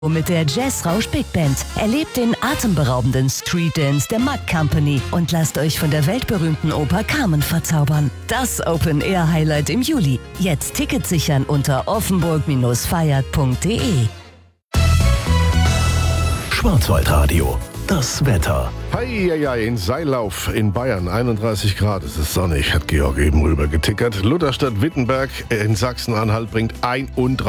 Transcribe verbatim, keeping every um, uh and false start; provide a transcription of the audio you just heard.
Mit der Jazzrausch Big Band. Erlebt den atemberaubenden Street Dance der Mack Company und lasst euch von der weltberühmten Oper Carmen verzaubern. Das Open-Air-Highlight im Juli. Jetzt Tickets sichern unter offenburg feiert punkt de. Schwarzwaldradio, das Wetter. Heieiei, in Seilauf in Bayern, einunddreißig Grad, es ist sonnig, hat Georg eben rüber getickert. Lutherstadt Wittenberg in Sachsen-Anhalt bringt einunddreißig